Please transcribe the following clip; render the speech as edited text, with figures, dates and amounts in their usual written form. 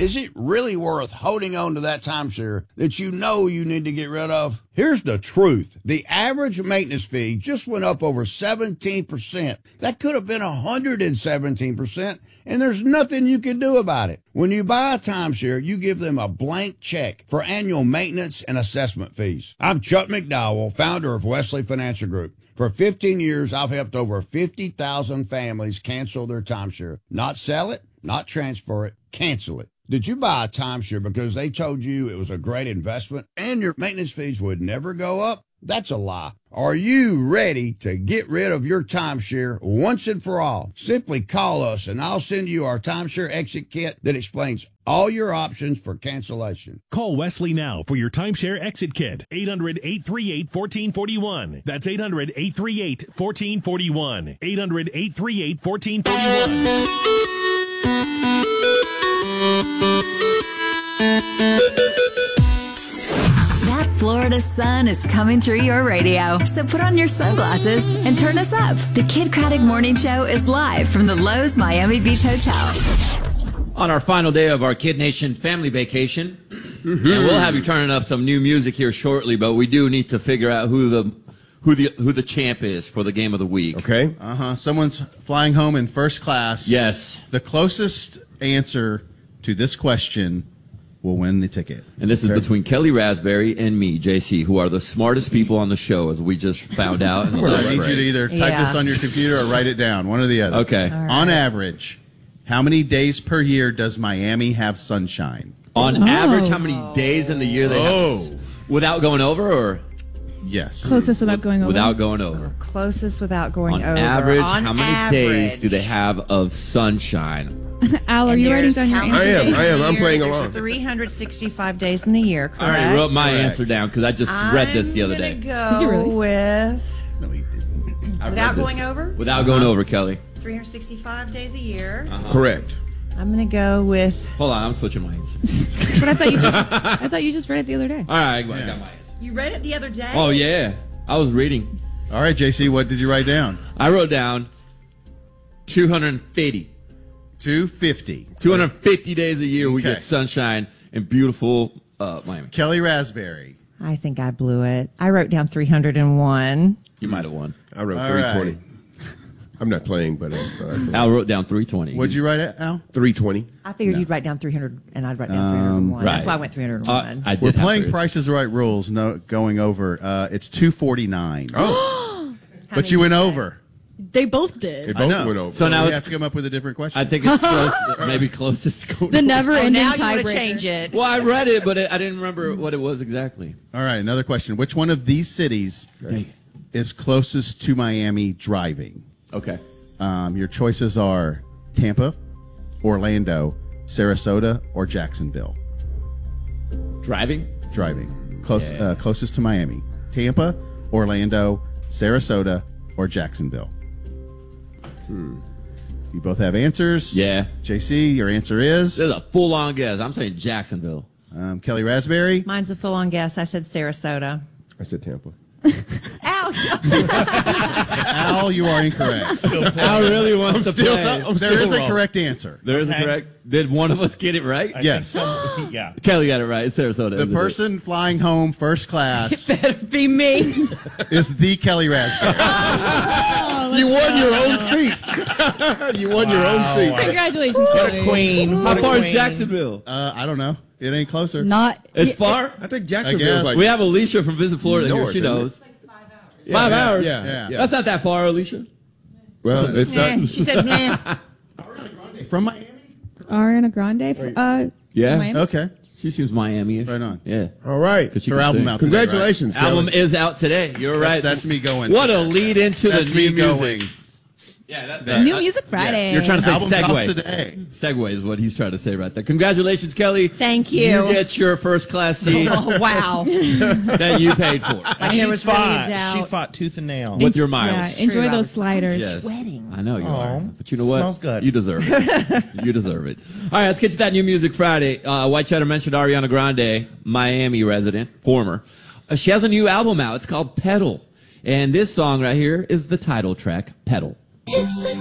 Is it really worth holding on to that timeshare that you know you need to get rid of? Here's the truth. The average maintenance fee just went up over 17%. That could have been 117%, and there's nothing you can do about it. When you buy a timeshare, you give them a blank check for annual maintenance and assessment fees. I'm Chuck McDowell, founder of Wesley Financial Group. For 15 years, I've helped over 50,000 families cancel their timeshare. Not sell it, not transfer it, cancel it. Did you buy a timeshare because they told you it was a great investment and your maintenance fees would never go up? That's a lie. Are you ready to get rid of your timeshare once and for all? Simply call us and I'll send you our timeshare exit kit that explains all your options for cancellation. Call Wesley now for your timeshare exit kit. 800-838-1441. That's 800-838-1441. 800-838-1441. That Florida sun is coming through your radio, so put on your sunglasses and turn us up. The Kid Craddock Morning Show is live from the Lowe's Miami Beach Hotel. On our final day of our Kid Nation family vacation, and we'll have you turning up some new music here shortly, but we do need to figure out who the champ is for the game of the week. Okay. Someone's flying home in first class. Yes. The closest answer to this question will win the ticket. And this is between Kelly Raspberry and me, JC, who are the smartest people on the show, as we just found out. I need you to either type this on your computer or write it down, one or the other. Okay. Right. On average, how many days per year does Miami have sunshine? On average, how many days in the year they have? Without going over, or? Yes. Closest without going over. Without going over. Closest without going over. On average, how many days do they have of sunshine? Al, are you writing down your answer? I am. I'm playing along. 365 days in the year, correct? I already wrote my answer down because I just read this the other day. Did you really? No, he didn't. Without going over? Without going over, Kelly. 365 days a year. Correct. I'm going to go with... Hold on, I'm switching my answer. But I thought you just read it the other day. All right, I got my answer. You read it the other day? Oh, yeah. I was reading. All right, JC, what did you write down? I wrote down 250. 250. 250 days a year we get sunshine in beautiful Miami. Kelly Raspberry. I think I blew it. I wrote down 301. You might have won. I wrote 320. Right. I'm not playing, but Al wrote down 320. What'd you write, Al? 320. I figured you'd write down 300, and I'd write down 301. Right. That's why I went 301. We're playing Price is Right rules, going over. It's 249. Oh. But you went over. They both did. They both went over. So now we have to come up with a different question. I think it's close, maybe closest to the never-ending now tiebreaker. You want to change it. Well, I read it, but I didn't remember what it was exactly. All right, another question. Which one of these cities is closest to Miami driving? Okay. Your choices are Tampa, Orlando, Sarasota, or Jacksonville. Driving? Driving. Closest to Miami. Tampa, Orlando, Sarasota, or Jacksonville. You both have answers? Yeah. JC, your answer is? This is a full-on guess. I'm saying Jacksonville. Kelly Raspberry? Mine's a full-on guess. I said Sarasota. I said Tampa. Ow! Al, you are incorrect. Al really wants to play. There is a correct answer. There is a correct. Did one of us get it right? Yes. Yeah. Kelly got it right. It's Sarasota. The person flying home first class Better be me. is the Kelly Raspberry. You won your own seat. You won your own seat. Congratulations, What a queen. How far is Jacksonville? I don't know. It ain't closer. It's far? I think Jacksonville's like... We have Alicia from Visit Florida here. north, She isn't it? knows. 5 hours? Yeah. That's not that far, Alicia. Well, it's not... She said, nah. From Miami? Ariana Grande. Yeah. Miami? Okay. She seems Miami-ish. Right on. Yeah. All right. She Her can album sing. out today, Congratulations, Kelly. Album is out today. You're right. That's me going. What a lead into That's the new me music. going. Yeah, New Music Friday. You're trying to say Album drops segue. today. Segue is what he's trying to say right there. Congratulations, Kelly. Thank you. You get your first class seat Oh, wow. that you paid for Like there was really a doubt. She fought tooth and nail. with your miles. Yeah, enjoy True, those sliders. Yes. Sweating. I know you Oh, are. But you know what? smells good. You deserve it. You deserve it. All right, let's get to that New Music Friday. White Cheddar mentioned Ariana Grande, Miami resident, former. She has a new album out. It's called Pedal. And this song right here is the title track, Pedal. It's a